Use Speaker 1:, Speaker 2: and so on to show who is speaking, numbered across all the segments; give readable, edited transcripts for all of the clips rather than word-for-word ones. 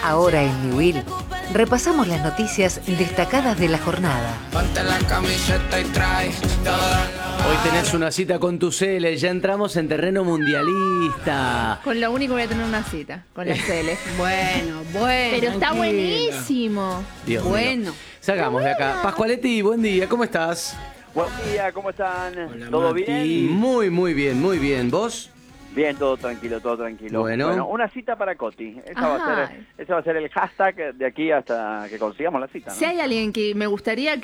Speaker 1: Ahora en Newell repasamos las noticias destacadas de la jornada.
Speaker 2: Ponte la camiseta y trae toda.
Speaker 3: Hoy tenés una cita con tu Cele, ya entramos en terreno mundialista.
Speaker 4: Con lo único voy a tener una cita, con la Cele.
Speaker 5: Bueno.
Speaker 4: Pero está buenísimo.
Speaker 3: Dios
Speaker 5: Bueno.
Speaker 3: mío. Sacamos de acá. Pascualetti, buen día, ¿cómo estás?
Speaker 6: Buen día, ¿cómo están?
Speaker 3: Hola,
Speaker 6: ¿Todo
Speaker 3: Mati.
Speaker 6: bien?
Speaker 3: Muy, muy bien, muy bien. ¿Vos?
Speaker 6: Bien, todo tranquilo, todo tranquilo.
Speaker 3: Bueno.
Speaker 6: Una cita para Coti. Ese va a ser el hashtag de aquí hasta que consigamos la cita, ¿no?
Speaker 4: Si hay alguien que me gustaría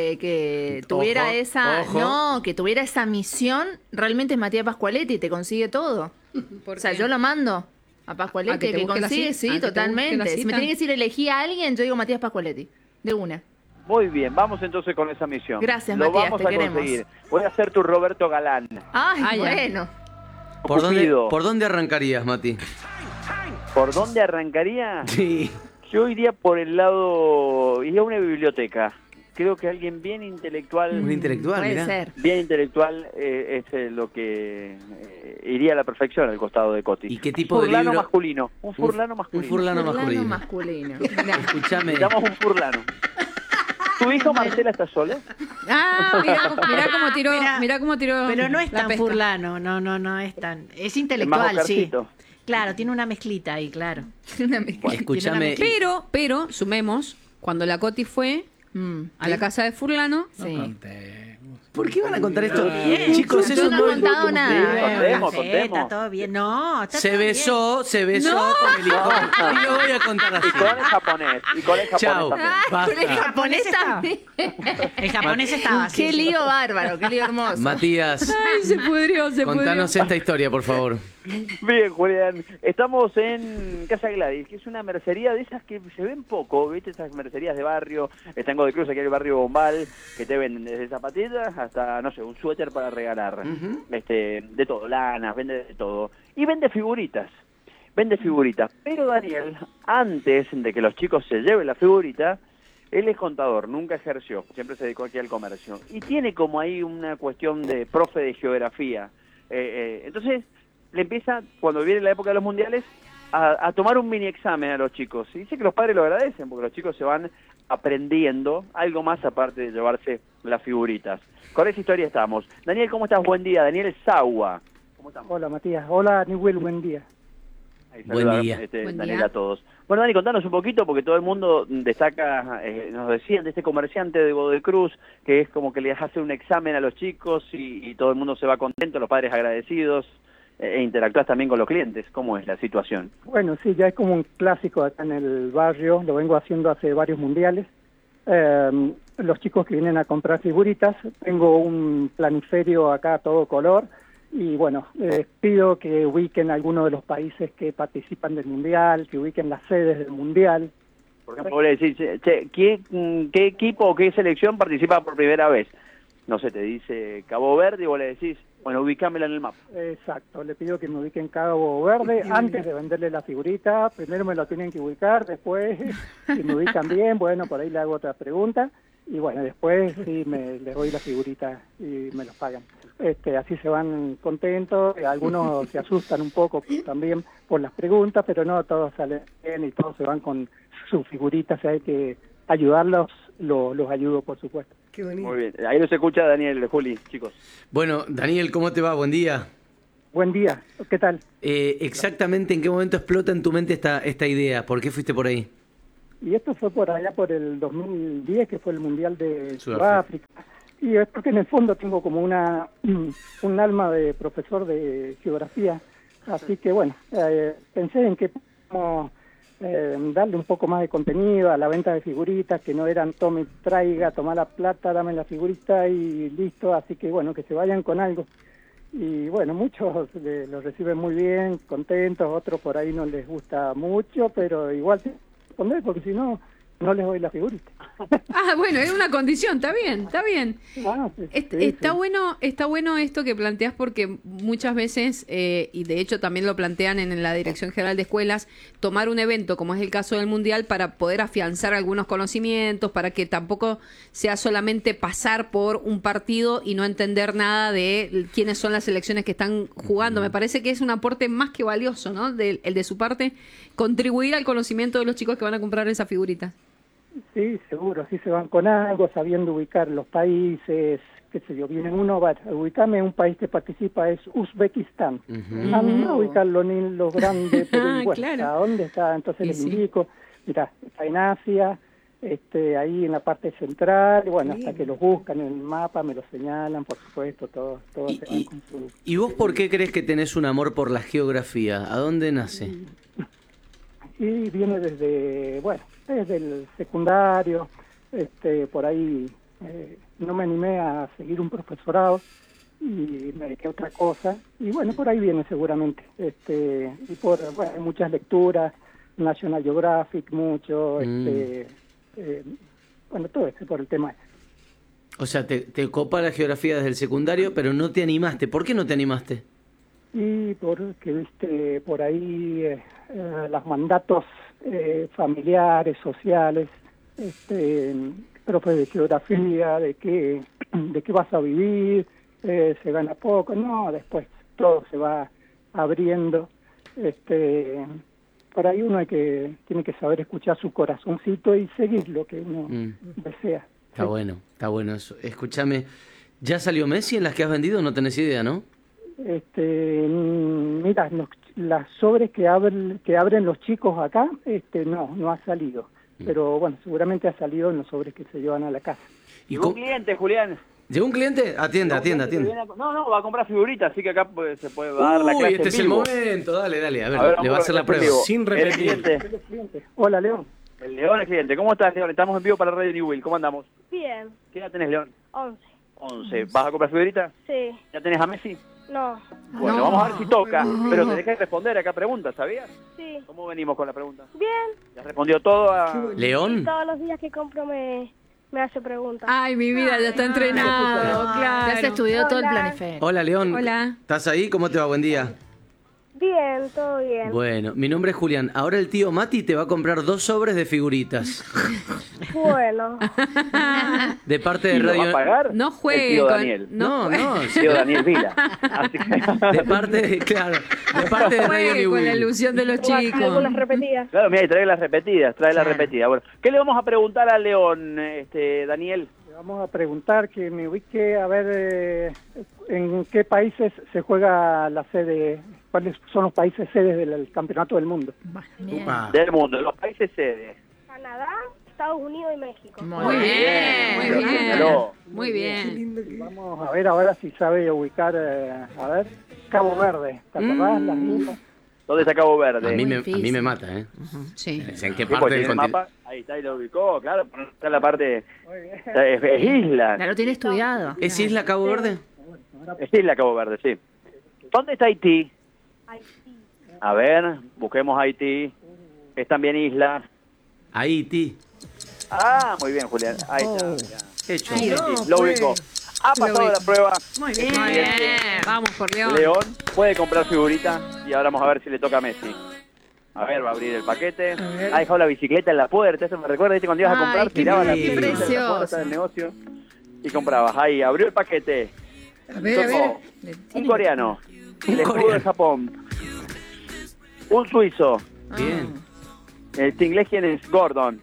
Speaker 4: que tuviera
Speaker 3: ojo.
Speaker 4: que tuviera esa misión, realmente es Matías Pascualetti, te consigue todo. O sea, yo lo mando a Pascualetti,
Speaker 5: ¿A que te
Speaker 4: que
Speaker 5: busque la
Speaker 4: consigue,
Speaker 5: cita?
Speaker 4: sí,
Speaker 5: ¿A que te busque la
Speaker 4: totalmente. Si me
Speaker 5: cita?
Speaker 4: tiene que decir elegí a alguien, yo digo Matías Pascualetti, de una.
Speaker 6: Muy bien, vamos entonces con esa misión.
Speaker 4: Gracias,
Speaker 6: Lo
Speaker 4: Matías,
Speaker 6: vamos
Speaker 4: te
Speaker 6: a
Speaker 4: queremos.
Speaker 6: conseguir. Voy a ser tu Roberto Galán.
Speaker 4: Ay,
Speaker 5: ya.
Speaker 4: bueno.
Speaker 6: Cupido.
Speaker 3: ¿Por dónde arrancarías, Mati?
Speaker 6: ¿Por dónde arrancaría?
Speaker 3: Sí.
Speaker 6: Yo iría por el lado... Iría a una biblioteca. Creo que alguien bien intelectual...
Speaker 3: Un intelectual,
Speaker 4: Puede
Speaker 3: mirá.
Speaker 4: ser.
Speaker 6: Bien intelectual es lo que iría a la perfección al costado de Coti.
Speaker 3: ¿Y qué tipo de
Speaker 6: furlano
Speaker 3: libro?
Speaker 6: masculino. Un furlano masculino.
Speaker 3: Un furlano masculino.
Speaker 4: masculino.
Speaker 3: Escuchame.
Speaker 6: Necesitamos un furlano. ¿Tu hijo Marcela está sola?
Speaker 5: Ah, mirá cómo tiró.
Speaker 7: Pero no es
Speaker 5: la
Speaker 7: tan
Speaker 5: pesca.
Speaker 7: furlano, no es tan... Es
Speaker 6: Más
Speaker 7: intelectual, sí.
Speaker 6: Oscarcito.
Speaker 7: Claro, tiene una mezclita ahí, claro.
Speaker 3: Escuchame.
Speaker 5: Pero, sumemos, cuando la Coti fue a la casa de Furlano,
Speaker 4: Sí.
Speaker 3: ¿Por qué van a contar esto?
Speaker 7: Bien.
Speaker 3: Chicos,
Speaker 4: Yo
Speaker 3: eso
Speaker 4: no
Speaker 3: no
Speaker 4: he contado nada.
Speaker 6: Contemos.
Speaker 7: Está todo bien. No, está
Speaker 3: Se
Speaker 7: todo
Speaker 3: besó con el hijo. Y lo voy a contar así.
Speaker 6: Y con el japonés.
Speaker 3: Chau.
Speaker 6: También.
Speaker 3: Basta.
Speaker 4: Con el japonés también.
Speaker 7: bien. El japonés estaba así.
Speaker 4: Qué lío bárbaro, qué lío hermoso.
Speaker 3: Matías,
Speaker 5: Ay, se pudrió.
Speaker 3: contanos esta historia, por favor.
Speaker 6: Bien, Julián. Estamos en Casa Gladys, que es una mercería de esas que se ven poco, ¿viste? Esas mercerías de barrio. Está en Godoy Cruz, aquí en el barrio Bombal, que te venden desde zapatillas hasta, no sé, un suéter para regalar. De todo, lanas, vende de todo. Y vende figuritas. Pero Daniel, antes de que los chicos se lleven la figurita, él es contador, nunca ejerció, siempre se dedicó aquí al comercio. Y tiene como ahí una cuestión de profe de geografía. Entonces, le empieza, cuando viene la época de los mundiales, a tomar un mini examen a los chicos. Y dice que los padres lo agradecen, porque los chicos se van aprendiendo algo más aparte de llevarse las figuritas. Con esa historia estamos. Daniel, ¿cómo estás? Buen día. Daniel Saua. ¿Cómo estamos?
Speaker 8: Hola Matías, hola Newell, buen día.
Speaker 6: Ahí
Speaker 3: Buen
Speaker 6: saluda,
Speaker 3: día.
Speaker 5: Buen
Speaker 6: Daniel
Speaker 5: día.
Speaker 6: a todos. Bueno, Dani, contanos un poquito, porque todo el mundo destaca, nos decían de este comerciante de Godoy Cruz, que es como que les hace un examen a los chicos y todo el mundo se va contento, los padres agradecidos, e interactúas también con los clientes. ¿Cómo es la situación?
Speaker 8: Bueno, sí, ya es como un clásico acá en el barrio, lo vengo haciendo hace varios mundiales. Los chicos que vienen a comprar figuritas, tengo un planiferio acá a todo color y bueno, pido que ubiquen algunos de los países que participan del mundial, que ubiquen las sedes del mundial.
Speaker 6: Por ejemplo, vos le decís, che, ¿qué equipo o qué selección participa por primera vez? No sé, te dice Cabo Verde y vos le decís, bueno, ubicámela en el mapa.
Speaker 8: Exacto, le pido que me ubiquen Cabo Verde antes de venderle la figurita. Primero me lo tienen que ubicar, después, si me ubican bien, bueno, por ahí le hago otra pregunta. Y bueno, después sí les doy la figurita y me los pagan. Así se van contentos, algunos se asustan un poco también por las preguntas, pero no, todos salen bien y todos se van con sus figuritas. Si hay que ayudarlos, los ayudo, por supuesto.
Speaker 6: Muy bien, ahí los escucha Daniel, Juli, chicos.
Speaker 3: Bueno, Daniel, ¿cómo te va? Buen día.
Speaker 8: Buen día, ¿qué tal?
Speaker 3: Exactamente, ¿en qué momento explota en tu mente esta idea? ¿Por qué fuiste por ahí?
Speaker 8: Y esto fue por allá por el 2010, que fue el Mundial de
Speaker 3: Sudáfrica.
Speaker 8: Sudáfrica. Y es porque en el fondo tengo como un alma de profesor de geografía. Así que bueno, pensé en que podemos darle un poco más de contenido a la venta de figuritas, que no eran tome, traiga, toma la plata, dame la figurita y listo. Así que bueno, que se vayan con algo. Y bueno, muchos lo reciben muy bien, contentos, otros por ahí no les gusta mucho, pero igual responder, porque si no, no les doy la figurita.
Speaker 5: Ah, bueno, es una condición, está bien, está bien.
Speaker 8: Ah, sí,
Speaker 5: Está
Speaker 8: sí.
Speaker 5: bueno esto que planteas porque muchas veces, y de hecho también lo plantean en la Dirección General de Escuelas, tomar un evento como es el caso del Mundial para poder afianzar algunos conocimientos, para que tampoco sea solamente pasar por un partido y no entender nada de quiénes son las selecciones que están jugando. Me parece que es un aporte más que valioso, ¿no? El de su parte, contribuir al conocimiento de los chicos que van a comprar esas figuritas.
Speaker 8: Sí, seguro, sí se van con algo, sabiendo ubicar los países, qué sé yo, viene uno, va a ubicarme, un país que participa es Uzbekistán. A mí no ubicarlo ni los grandes, pero bueno,
Speaker 5: Claro.
Speaker 8: ¿a dónde está? Entonces
Speaker 5: Y
Speaker 8: les
Speaker 5: sí.
Speaker 8: indico, mira, está en Asia, ahí en la parte central, y bueno, hasta que los buscan en el mapa, me lo señalan, por supuesto, todos se van con su...
Speaker 3: ¿Y vos por qué crees que tenés un amor por la geografía? ¿A dónde nace?
Speaker 8: Y viene desde el secundario, por ahí no me animé a seguir un profesorado y me dediqué a otra cosa, y bueno, por ahí viene seguramente, y por muchas lecturas, National Geographic, mucho, todo eso por el tema.
Speaker 3: O sea, te copa la geografía desde el secundario, pero no te animaste. ¿Por qué no te animaste?
Speaker 8: Y porque, viste, por ahí los mandatos familiares, sociales, profe de geografía, de qué vas a vivir, se gana poco, no, después todo se va abriendo, por ahí uno tiene que saber escuchar su corazoncito y seguir lo que uno desea.
Speaker 3: Está bueno eso. Escúchame, ¿ya salió Messi en las que has vendido? No tenés idea, ¿no?
Speaker 8: Mira, las sobres que abren los chicos acá, no ha salido. Pero bueno, seguramente ha salido en los sobres que se llevan a la casa.
Speaker 3: ¿Y
Speaker 6: Un cliente, Julián.
Speaker 3: ¿Llegó un cliente? Atienda.
Speaker 6: No, va a comprar figuritas, así que acá se puede dar la clase
Speaker 3: Este
Speaker 6: en
Speaker 3: es el
Speaker 6: vivo.
Speaker 3: momento. Dale. A ver,
Speaker 6: vamos
Speaker 3: le va a hacer la
Speaker 6: en
Speaker 3: prueba.
Speaker 6: vivo.
Speaker 3: Sin
Speaker 6: El
Speaker 3: repetir.
Speaker 6: cliente.
Speaker 8: Hola, León.
Speaker 6: El León es cliente. ¿Cómo estás, León? Estamos en vivo para Radio New Will. ¿Cómo andamos?
Speaker 9: Bien,
Speaker 6: ¿Qué edad tenés, León?
Speaker 9: 11.
Speaker 6: 11. ¿Vas a comprar figuritas?
Speaker 9: Sí,
Speaker 6: ¿Ya tenés a Messi?
Speaker 9: no,
Speaker 6: Bueno, vamos a ver si toca. Pero te dejé responder acá preguntas, ¿sabías?
Speaker 9: sí.
Speaker 6: ¿Cómo venimos con la pregunta?
Speaker 9: Bien,
Speaker 6: ¿Ya respondió todo a...?
Speaker 3: ¿León?
Speaker 9: todos los días que compro me hace preguntas.
Speaker 5: Ay, mi vida, ya está entrenado,
Speaker 4: Ya se
Speaker 5: claro.
Speaker 4: estudió todo el
Speaker 9: Hola.
Speaker 4: planiferio.
Speaker 3: Hola, León.
Speaker 5: Hola.
Speaker 3: ¿Estás ahí? ¿Cómo te va? Buen día.
Speaker 9: Bien, todo bien.
Speaker 3: Bueno, mi nombre es Julián. Ahora el tío Mati te va a comprar 2 sobres de figuritas.
Speaker 9: Bueno,
Speaker 3: De parte de
Speaker 6: ¿Y lo va a
Speaker 3: Radio...
Speaker 6: pagar?
Speaker 5: No
Speaker 6: El
Speaker 5: jueguen
Speaker 6: tío
Speaker 5: con-
Speaker 6: Daniel.
Speaker 3: No,
Speaker 6: El tío Daniel Vila. Así que...
Speaker 3: De parte de... Claro. De parte de Radio
Speaker 5: Juegue
Speaker 3: New
Speaker 5: con la
Speaker 3: Will.
Speaker 5: ilusión de los chicos.
Speaker 9: algunas repetidas.
Speaker 6: Claro, mira, y trae las repetidas, Bueno, ¿qué le vamos a preguntar a León, Daniel?
Speaker 8: Le vamos a preguntar que me ubique a ver en qué países se juega la sede, cuáles son los países sedes del Campeonato del Mundo.
Speaker 4: Bien.
Speaker 3: Upa.
Speaker 6: Del mundo, los países sedes.
Speaker 9: Canadá, Estados Unidos y México.
Speaker 5: Muy bien, muy bien.
Speaker 6: Claro.
Speaker 5: Muy bien.
Speaker 8: Vamos a ver ahora si sabe ubicar, Cabo Verde. ¿Te acordás? Las islas.
Speaker 6: ¿Dónde está Cabo Verde?
Speaker 3: A mí
Speaker 4: difícil.
Speaker 3: me mata, ¿eh?
Speaker 5: Sí.
Speaker 3: ¿En qué
Speaker 6: Sí, porque
Speaker 3: parte del
Speaker 6: tiene el
Speaker 3: continente?
Speaker 6: mapa, ahí está, y lo ubicó, claro, está en la parte... Es isla,
Speaker 4: Ya lo tiene estudiado.
Speaker 3: ¿Es Isla Cabo Verde?
Speaker 6: es isla Cabo Verde, sí. ¿Dónde está Haití? A ver, busquemos Haití. Es también isla.
Speaker 3: Haití.
Speaker 6: Ah, muy bien, Julián. Ahí está. ya.
Speaker 3: Hecho.
Speaker 6: Sí, lo ubicó. Ha pasado la prueba.
Speaker 5: Muy bien. Vamos por León.
Speaker 6: León puede comprar figurita y ahora vamos a ver si le toca a Messi. A ver, va a abrir el paquete. Ha dejado la bicicleta en la puerta. Eso me recuerda, ¿viste? Cuando ibas a
Speaker 4: Ay,
Speaker 6: comprar,
Speaker 4: qué
Speaker 6: tirabas la
Speaker 3: lindo.
Speaker 6: bicicleta en la
Speaker 4: Precioso.
Speaker 6: puerta del negocio y comprabas. Ahí, abrió el paquete. Tocó un coreano. El escudo de Japón. Un suizo.
Speaker 3: Bien.
Speaker 6: El inglés, ¿quién es? Gordon.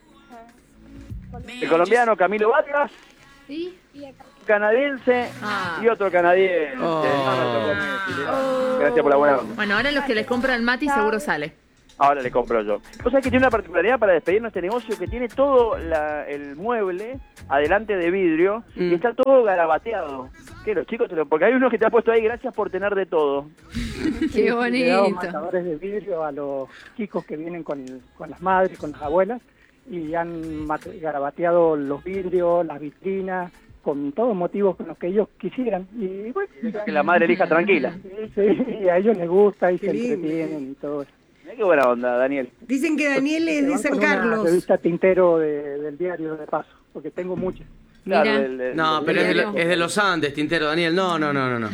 Speaker 6: El colombiano, Camilo Vargas.
Speaker 4: ¿Sí?
Speaker 6: Canadiense
Speaker 4: Ah.
Speaker 6: y otro canadiense.
Speaker 3: Oh.
Speaker 6: No, tocó Messi, León. Gracias por la buena onda.
Speaker 4: Bueno, ahora los que les compran el Mati seguro sale.
Speaker 6: Ahora le compro yo. O sea que tiene una particularidad para despedirnos de este negocio, que tiene todo el mueble adelante de vidrio y está todo garabateado. Que los chicos, porque hay unos que te han puesto ahí, gracias por tener de todo.
Speaker 5: Qué
Speaker 8: Le damos
Speaker 5: bonito.
Speaker 8: marcadores de vidrio a los chicos que vienen con las madres, con las abuelas, y han garabateado los vidrios, las vitrinas, con todos motivos con los que ellos quisieran. Y bueno,
Speaker 6: Que la madre elija tranquila.
Speaker 8: sí, y a ellos les gusta y se entretienen y todo eso.
Speaker 6: Mirá qué buena onda, Daniel.
Speaker 10: Dicen que Daniel es de San
Speaker 8: Una
Speaker 10: Carlos.
Speaker 8: revista Tintero del diario de paso, porque tengo muchas.
Speaker 6: Claro,
Speaker 5: Mira.
Speaker 3: No, pero es de los Andes, Tintero, Daniel. No. No.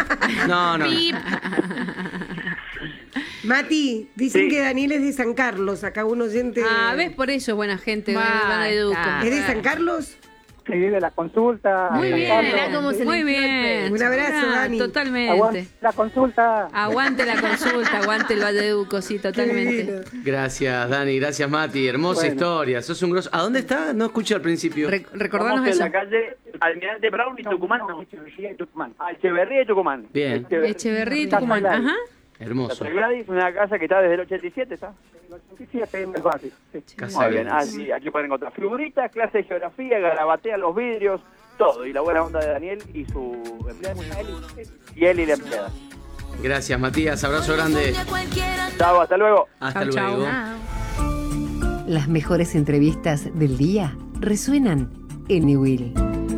Speaker 10: Mati, dicen
Speaker 6: Sí.
Speaker 10: que Daniel es de San Carlos. Acá un oyente.
Speaker 5: Ah, ¿ves? Por eso, buena gente.
Speaker 4: Basta.
Speaker 5: Van a Educo.
Speaker 10: ¿Es de San Carlos?
Speaker 8: Sí, de la consulta.
Speaker 5: Muy
Speaker 8: San
Speaker 5: bien,
Speaker 8: Carlos.
Speaker 4: mirá cómo se
Speaker 5: Muy
Speaker 4: le infló el
Speaker 5: bien.
Speaker 4: pecho.
Speaker 10: Un abrazo,
Speaker 5: Ah,
Speaker 10: Dani.
Speaker 5: Totalmente.
Speaker 8: Aguante la consulta.
Speaker 5: Aguante la consulta, aguante el Valle de Educo, sí, totalmente.
Speaker 10: Divino.
Speaker 3: Gracias, Dani. Gracias, Mati. Hermosa
Speaker 8: Bueno.
Speaker 3: historia. Sos un grosso. ¿A dónde está? No escuché al principio.
Speaker 5: Recordanos
Speaker 6: Estamos en
Speaker 5: eso.
Speaker 6: la calle Almirante Brown y Tucumán. No.
Speaker 8: Echeverría y Tucumán.
Speaker 6: Echeverría y Tucumán.
Speaker 3: Bien.
Speaker 5: Echeverría y
Speaker 8: Casa
Speaker 5: Tucumán.
Speaker 8: Gladys.
Speaker 5: Ajá.
Speaker 3: Hermoso.
Speaker 6: Casa Gladys, una casa que está desde el 87, ¿está?
Speaker 8: El 87 en el barrio. Sí.
Speaker 3: Casa
Speaker 6: Muy bien.
Speaker 3: Gladys.
Speaker 6: Sí, aquí pueden encontrar figuritas, clase de geografía, garabatea los vidrios, todo. Y la buena onda de Daniel y su empleada. Y él y la empleada.
Speaker 3: Gracias, Matías. Abrazo grande.
Speaker 6: Chao, hasta luego.
Speaker 3: Hasta
Speaker 5: Chau, chau.
Speaker 3: luego.
Speaker 1: Las mejores entrevistas del día resuenan en Niwil.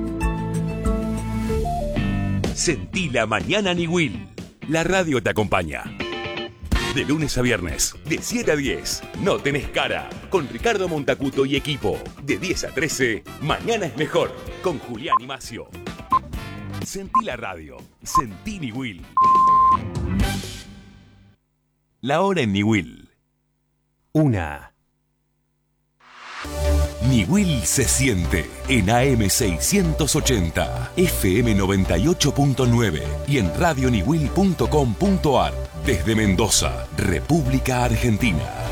Speaker 11: Sentí la mañana Niwil. La radio te acompaña. De lunes a viernes, de 7 a 10, No Tenés Cara, con Ricardo Montacuto y equipo. De 10 a 13, Mañana es Mejor, con Julián y Macio. Sentí la radio, sentí Niwil. La hora en Niwil. 1. Niwil se siente en AM 680, FM 98.9 y en radioniwil.com.ar desde Mendoza, República Argentina.